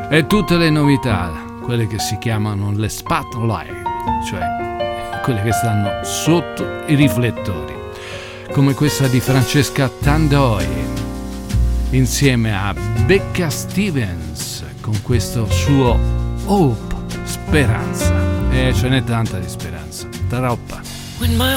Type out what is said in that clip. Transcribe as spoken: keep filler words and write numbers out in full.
E tutte le novità, quelle che si chiamano le spotlight, cioè quelle che stanno sotto i riflettori, come questa di Francesca Tandoi insieme a Becca Stevens con questo suo Hope, speranza. E ce n'è tanta di speranza, troppa. When my